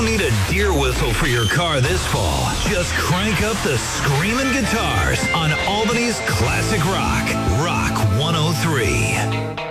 need a deer whistle for your car this fall. Just crank up the screaming guitars on Albany's Classic Rock. Rock 103.